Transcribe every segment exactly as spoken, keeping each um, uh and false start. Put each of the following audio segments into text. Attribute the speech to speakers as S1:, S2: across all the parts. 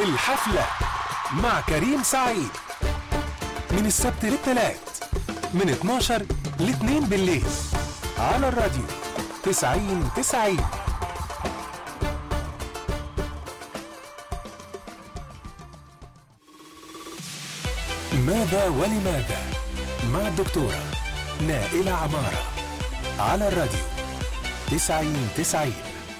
S1: الحفلة مع كريم سعيد من السبت للثلاث من اتناشر ل اتنين بالليل على الراديو تسعين تسعين. ماذا ولماذا مع الدكتورة نائلة عمارة على الراديو تسعين تسعين.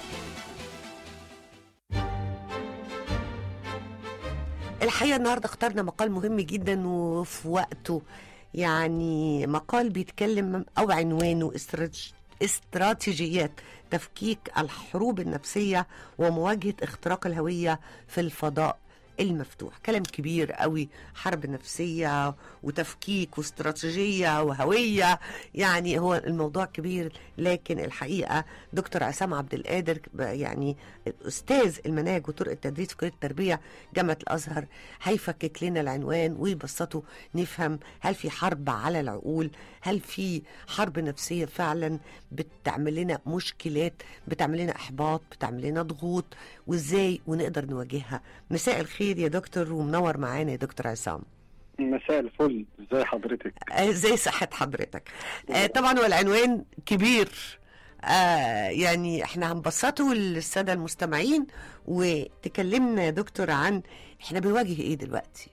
S2: الحقيقة النهاردة اخترنا مقال مهم جدا وفي وقته، يعني مقال بيتكلم أو عنوانه استراتيجيات تفكيك الحروب النفسية ومواجهة اختراق الهوية في الفضاء المفتوح. كلام كبير قوي، حرب نفسية وتفكيك واستراتيجية وهوية، يعني هو الموضوع كبير. لكن الحقيقة دكتور عصام عبد القادر يعني أستاذ المناهج وطرق التدريس في كلية التربية جامعة الأزهر هيفكك لنا العنوان ويبسطه، نفهم هل في حرب على العقول، هل في حرب نفسية فعلا بتعمل لنا مشكلات، بتعمل لنا إحباط، بتعمل لنا ضغوط، وإزاي ونقدر نواجهها. مساء الخير يا دكتور ومنور معانا يا دكتور عصام.
S3: مساء الفل، ازي حضرتك؟
S2: ازاي صحة حضرتك؟ آه طبعا هو العنوان كبير، آه يعني احنا هنبسطه للسادة المستمعين، وتكلمنا يا دكتور عن احنا بنواجه ايه دلوقتي؟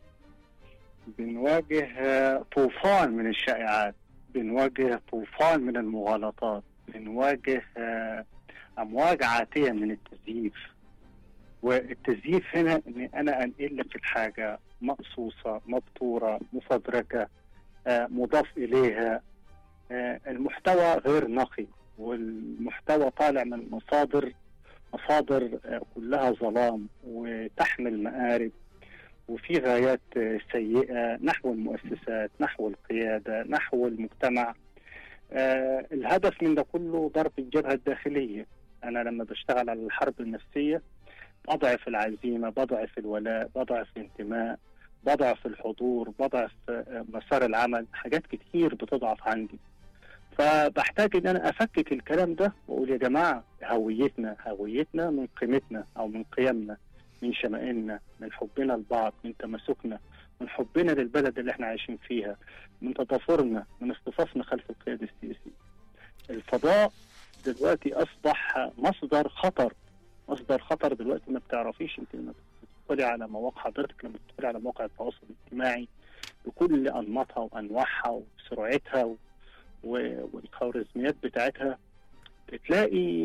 S3: بنواجه طوفان من الشائعات، بنواجه طوفان من المغالطات، بنواجه امواج عاتية من التزييف. والتزييف هنا ان انا انقل لك الحاجة مقصوصة مبتورة مفبركة مضاف اليها، المحتوى غير نقي، والمحتوى طالع من مصادر مصادر كلها ظلام وتحمل مآرب وفي غايات سيئة نحو المؤسسات، نحو القيادة، نحو المجتمع. آه الهدف من ده كله ضرب الجبهة الداخلية. أنا لما بشتغل على الحرب النفسية بضعف العزيمة، بضعف الولاء، بضعف الانتماء، بضعف الحضور، بضعف آه مسار العمل، حاجات كتير بتضعف عندي. فبحتاج ان انا افكك الكلام ده واقول يا جماعة هويتنا هويتنا من قيمتنا او من قيمنا، من شمائلنا، من حبنا لبعض، من تماسكنا، من حبنا للبلد اللي احنا عايشين فيها، من تضافرنا، من اصطفافنا خلف القيادة السياسية. الفضاء دلوقتي اصبح مصدر خطر، مصدر خطر دلوقتي. ما بتعرفيش انت لما بتدخلي على مواقع حضرتك، لما بتدخلي على مواقع التواصل الاجتماعي بكل انماطها وانواعها وسرعتها و... والخوارزميات بتاعتها، بتلاقي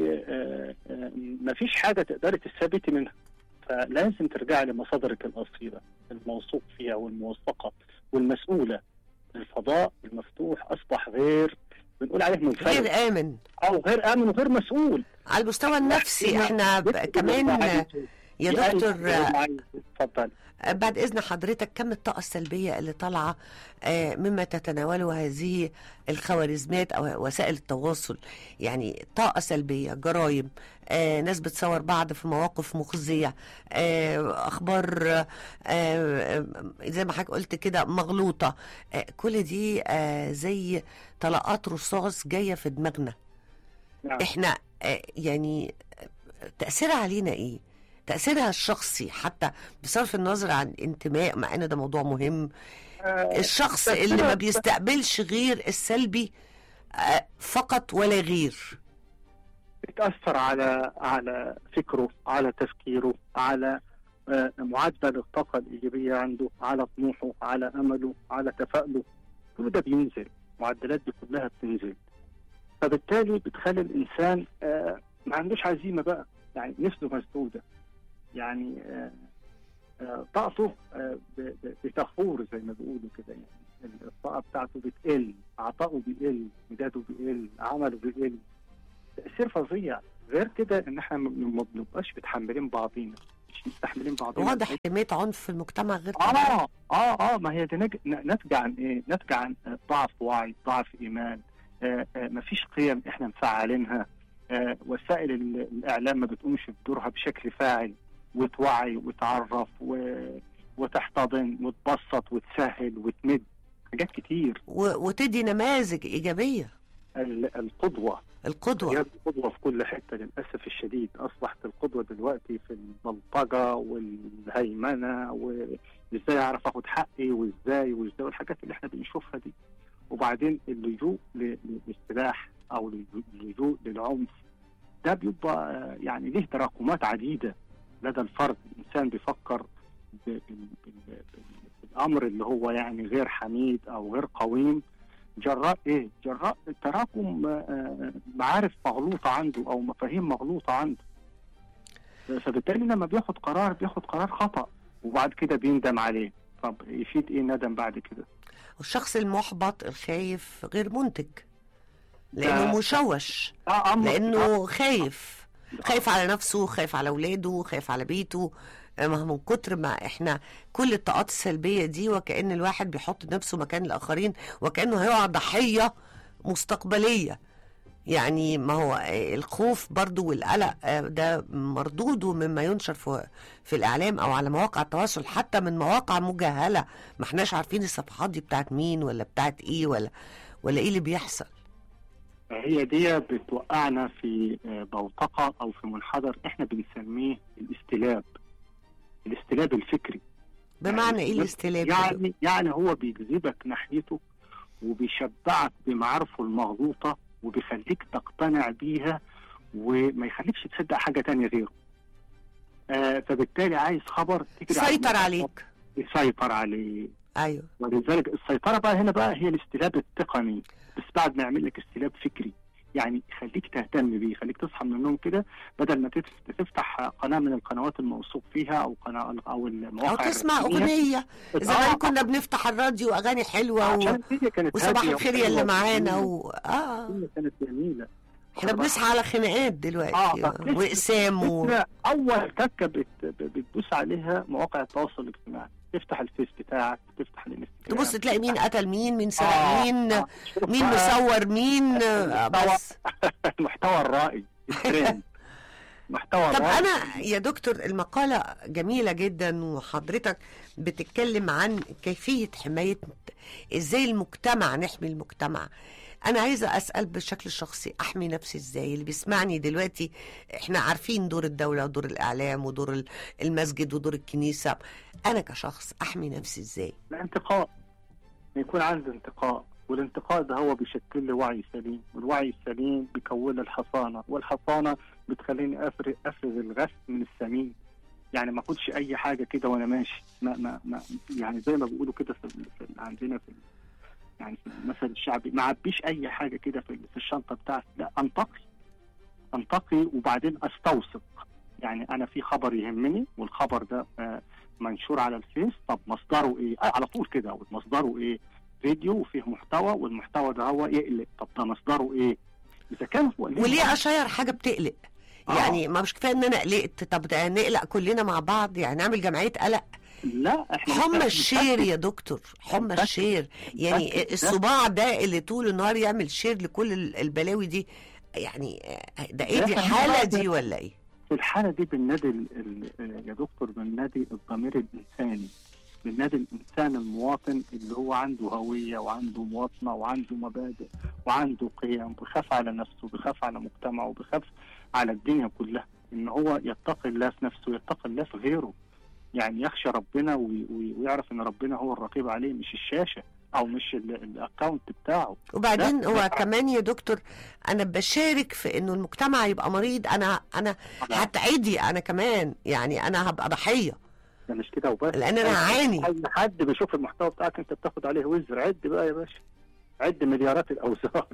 S3: مفيش حاجة تقدري تثبتي منها. فلازم ترجع لمصادرك الأصيلة الموثوق فيها والموثقة والمسؤولة. الفضاء المفتوح أصبح غير بنقول عليه منفرد،
S2: غير آمن
S3: أو غير آمن وغير مسؤول
S2: على المستوى النفسي. احنا كمان يا دكتور
S3: اتفضل
S2: بعد إذن حضرتك، كم الطاقة السلبية اللي طالعة مما تتناوله هذه الخوارزميات أو وسائل التواصل؟ يعني طاقة سلبية، جرائم، آه، ناس بتصور بعض في مواقف مخزية، آه، أخبار آه، زي ما حضرتك قلت كده مغلوطة، آه، كل دي آه، زي طلقات رصاص جاية في دماغنا. نعم. احنا آه، يعني تأثيرها علينا ايه؟ تأثيرها الشخصي حتى بصرف النظر عن انتماء، مع ان ده موضوع مهم. آه الشخص اللي ما بيستقبلش غير السلبي آه فقط ولا غير،
S3: بتأثر على على فكره، على تفكيره، على آه معدل الطاقة الإيجابية عنده، على طموحه، على أمله، على تفاؤله. كل ده بينزل، المعدلات دي كلها بتنزل. فبالتالي بتخلي الإنسان آه ما عندوش عزيمة بقى، يعني نفسه مسدودة، يعني آه آه طاقته آه بتخور زي ما بيقولوا كده. يعني الطاقة بتاعته بتقل، عطاؤه بيقل، مداده بيقل، عمله بيقل. تأثير فظيع. غير كده ان احنا ما بنبقاش متحملين بعضينا، مش مستحملين بعضينا.
S2: واضح كمية عنف في المجتمع غير
S3: اه اه اه اه ما هي دي ناتجة عن ايه؟ ناتجة عن ضعف وعي، ضعف ايمان، آه آه مفيش قيم احنا مفعلينها. آه وسائل الاعلام ما بتقومش بدورها بشكل فاعل وتوعي وتعرف و... وتحتضن وتبسط وتسهل وتمد حاجات كتير
S2: و... وتدي نماذج ايجابيه.
S3: القدوه
S2: القدوه
S3: القدوه في كل حته. للاسف الشديد اصبحت القدوه دلوقتي في البلطجه البلطجه والهيمنه وازاي اعرف اخد حقي وازاي وازاي والحاجات اللي احنا بنشوفها دي. وبعدين اللجوء للسلاح او اللجوء للعنف ده بيبقى يعني ليه تراكمات عديده لدى الفرد. الانسان بيفكر بالامر اللي هو يعني غير حميد او غير قويم جراء ايه؟ جراء تراكم معارف مغلوطه عنده او مفاهيم مغلوطه عنده. فبالتالي لما بياخد قرار بياخد قرار خطأ وبعد كده بيندم عليه. طب يفيد ايه ندم بعد كده؟
S2: الشخص المحبط الخايف غير منتج لانه مشوش، لانه خايف خايف على نفسه، خايف على اولاده، خايف على بيته. ما من كتر ما احنا كل الطاقات السلبيه دي وكأن الواحد بيحط نفسه مكان الاخرين وكأنه هيقع ضحيه مستقبليه. يعني ما هو الخوف برضو والقلق ده مردوده مما ينشر في, في الإعلام أو على مواقع التواصل، حتى من مواقع مجهلة ما احناش عارفين الصفحات دي بتاعت مين ولا بتاعت ايه ولا ولا ايه اللي بيحصل.
S3: هي دي بتوقعنا في بوتقة أو في منحدر احنا بنسميه الاستلاب، الاستلاب الفكري.
S2: بمعنى ايه الاستلاب؟
S3: يعني يعني هو بيجذبك ناحيته وبيشبعك بمعارفه المغلوطة وبيخليك تقتنع بيها وما يخليكش تصدق حاجة تانية غيره. آه فبالتالي عايز خبر
S2: يسيطر عليك،
S3: يسيطر عليه.
S2: ايوه.
S3: ولذلك السيطرة بقى هنا بقى هي الاستلاب التقني، بس بعد ما يعمل لك استلاب فكري، يعني يخليك تهتم بيه، يخليك تصحى من النوم كده بدل ما تفتح قناة من القنوات الموثوق فيها او قناة او المواقع
S2: او تسمع اغنية. زمان كنا بنفتح الراديو اغاني حلوة و... وصباح الخير يا اللي معانا و... اه
S3: كانت جميلة.
S2: احنا بنصحى على خناقات دلوقتي
S3: آه
S2: واقسام و...
S3: اول تكه بت... بتدوس عليها مواقع التواصل الاجتماعي. تفتح الفيس بتاعك، تفتح الانستجرام،
S2: تبص تلاقي مين قتل مين، مين سرق آه مين آه مين مصور مين. آه بس
S3: المحتوى الرائي الترند محتوى
S2: طب
S3: الرائي.
S2: انا يا دكتور المقالة جميلة جدا وحضرتك بتتكلم عن كيفية حماية ازاي المجتمع نحمي المجتمع. انا عايزة اسأل بالشكل الشخصي احمي نفسي ازاي؟ اللي بيسمعني دلوقتي احنا عارفين دور الدولة ودور الاعلام ودور المسجد ودور الكنيسة. انا كشخص احمي نفسي ازاي؟
S3: الانتقاء، يكون عندي انتقاء، والانتقاء ده هو بيشكل لي وعي سليم، والوعي السليم بيكون لي الحصانة، والحصانة بتخليني افرز افرز الغث من السمين. يعني ما اخدش اي حاجة كده وانا ماشي، ما ما, ما يعني زي ما بيقولوا كده في, في عندنا في يعني في المثل الشعبي، ما عبيش اي حاجه كده في الشنطه بتاعتي، لا انتقي انتقي وبعدين استوثق. يعني انا في خبر يهمني والخبر ده آه منشور على الفيس، طب مصدره ايه؟ آه على طول كده، مصدره ايه؟ فيديو وفيه محتوى والمحتوى ده هو يقلق، طب ده مصدره ايه؟ اذا كان هو
S2: وليه اشير حاجه بتقلق؟ آه. يعني ما مش كفايه ان انا قلقت، طب ده نقلق كلنا مع بعض، يعني نعمل جمعيه قلق.
S3: لا احنا
S2: حمى الشير يا دكتور، حمى الشير. يعني الصباع ده اللي طول النهار يعمل شير لكل البلاوي دي، يعني ده ايه دي حالة دي ولا ايه؟
S3: في الحالة دي بالنادي يا دكتور، بالنادي الضمير الانساني، بالنادي الانسان المواطن اللي هو عنده هوية وعنده مواطنة وعنده مبادئ وعنده قيم، بيخاف على نفسه، بيخاف على مجتمعه، بيخاف على الدنيا كلها، ان هو يتقي الله في نفسه ويتقي الله في غيره. يعني يخشى ربنا ويعرف ان ربنا هو الرقيب عليه، مش الشاشة او مش الاكاونت بتاعه.
S2: وبعدين هو كمان يا دكتور انا بشارك في انه المجتمع يبقى مريض، انا انا هتعدي انا كمان، يعني انا هبقى ضحية.
S3: ده مش كده وبس،
S2: لان انا هعاني.
S3: اي حد بيشوف المحتوى بتاعك انت بتاخد عليه وزر، عد بقى يا باشا، عد مليارات الاوزار.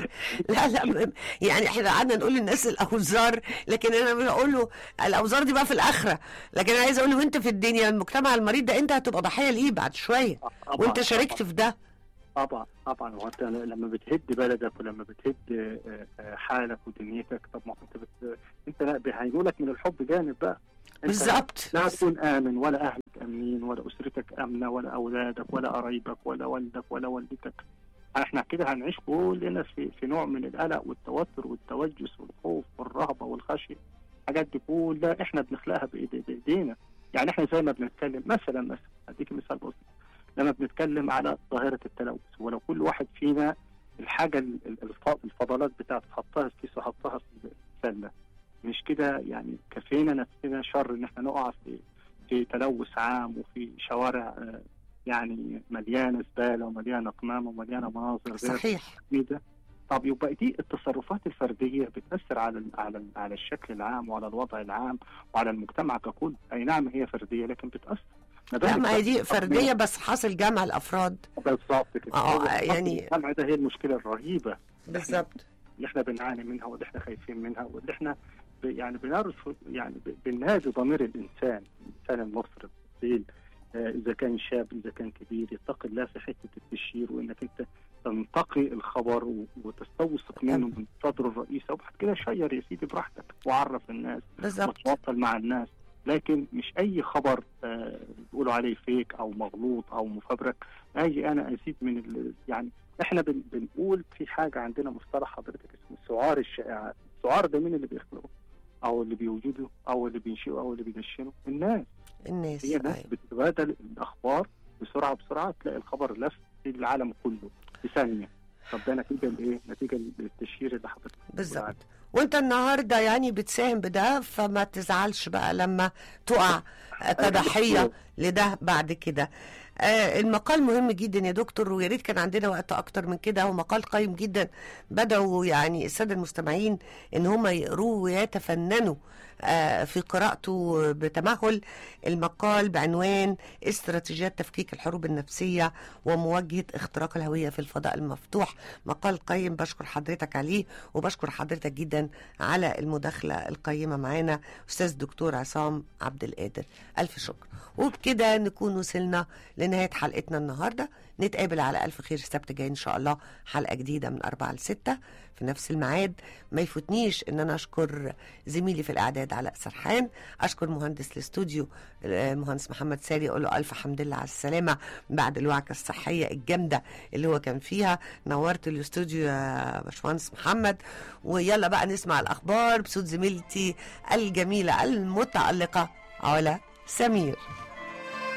S2: لا لا يعني احنا قعدنا نقول للناس الاوزار، لكن انا بقول له الاوزار دي بقى في الاخره، لكن انا عايز اقول له انت في الدنيا المجتمع المريض ده انت هتبقى ضحيه ليه بعد شويه، وانت شاركت في ده.
S3: طبعا طبعا. وانت لما بتهد بلدك ولما بتهد حالك ودنيتك، طب ما انت بت... انت هيجوا لك من الحب جانب بقى.
S2: بالظبط.
S3: لا تكون امن ولا اهلك امنين ولا اسرتك امنه ولا اولادك ولا قرايبك ولا والدك ولا والدتك. احنا كده هنعيش كلنا في في نوع من القلق والتوتر والتوجس والخوف والرهبه والخشيه. الحاجات دي كلها احنا بنخلقها بايدينا. يعني احنا زي ما بنتكلم مثلا مثلا اديك مثال بسيط، لما بنتكلم على ظاهره التلوث، ولو كل واحد فينا الحاجه الفضلات بتاعته حطها في كيس وحطها في السله، مش كده يعني كفينا نفسنا شر ان احنا نقع في في تلوث عام وفي شوارع آه، يعني مليانه زباله ومليانه قمامه ومليانه مناظر
S2: صحيح.
S3: غير. طب يبقى دي التصرفات الفرديه بتاثر على على على الشكل العام وعلى الوضع العام وعلى المجتمع ككل. اي نعم هي فرديه لكن بتاثر.
S2: لا ما هي دي فرديه بس حاصل جمع الافراد
S3: بالظبط كده.
S2: اه يعني
S3: الجمع ده هي المشكله الرهيبه
S2: بالظبط
S3: اللي احنا بنعاني منها واللي احنا خايفين منها واللي احنا ب يعني بنرفض يعني بننادي ضمير الانسان الانسان المصري الأصيل، آه اذا كان شاب اذا كان كبير يتقي الله في حته التشهير وانك انت تنتقي الخبر وتستوثق منه من صدره الرئيسي وبعد كده شير يا سيدي براحتك وعرف الناس وتواصل مع الناس. لكن مش اي خبر آه بيقولوا عليه فيك او مغلوط او مفبرك اجي انا ازيد من يعني احنا بن بنقول في حاجه عندنا مصطلح حضرتك اسمه سعار الشائعات. السعار ده مين اللي بيخلقه او اللي بيوجده او اللي بينشئه او اللي بيدشنه؟ الناس
S2: الناس
S3: هي ناس بتتبادل الاخبار بسرعه بسرعه تلاقي الخبر لف في العالم كله في ثانيه. طب ده نتيجه لايه؟ نتيجه للتشهير اللي حضرتك
S2: بالظبط. وانت النهارده يعني بتساهم بده فما تزعلش بقى لما تقع كضحيه لده بعد كده. آه المقال مهم جدا يا دكتور ويا ريت كان عندنا وقت اكتر من كده، ومقال قيم جدا بدأوا يعني الساده المستمعين ان هم يقروه ويتفننوا آه في قراءته بتمهل. المقال بعنوان استراتيجيات تفكيك الحروب النفسيه ومواجهه اختراق الهويه في الفضاء المفتوح. مقال قيم بشكر حضرتك عليه وبشكر حضرتك جدا على المداخله القيمه معانا استاذ دكتور عصام عبد القادر. الف شكر. وبكده نكون وصلنا لنهاية حلقتنا النهاردة. نتقابل على ألف خير السبت جاي إن شاء الله حلقة جديدة من أربعة لستة في نفس الميعاد. ما يفوتنيش إن أنا أشكر زميلي في الإعداد علاء سرحان، أشكر مهندس الاستوديو مهندس محمد ساري، أقول له ألف حمد لله على السلامة بعد الوعكة الصحية الجامدة اللي هو كان فيها. نورت الاستوديو يا باشمهندس محمد. ويلا بقى نسمع الأخبار بصوت زميلتي الجميلة المتألقة علا سمير.